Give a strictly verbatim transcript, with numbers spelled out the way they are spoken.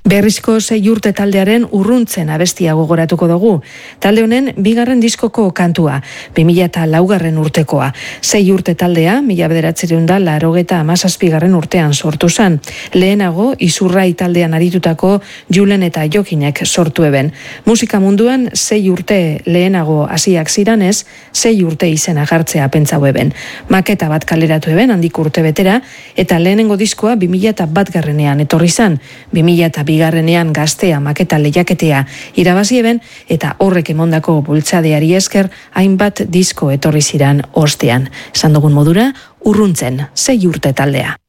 Berrizko sei urte taldearen urruntzen abestia gogoratuko dugu. Talde honen bigarren diskoko kantua, bi mila laugarren urtekoa. Sei urte taldea, mila bederatziehun eta laurogeita hamazazpigarren urtean sortu zen. Lehenago, Izurrai taldean aritutako Julen eta Jokinek sortu eben. Musika munduan sei urte lehenago hasiak ziranez, sei urte izena jartzea pentsau eben. Maketa bat kaleratu eben handik urte betera, eta lehenengo diskoa bi mila batgarrenean etorri zen. bi mila bigarrenean gaztea maketa lehiaketea irabazi eben, eta horrek emondako bultzadeari esker hainbat disko etorri ziran ostean. Esan dugun modura, urruntzen sei urte taldea.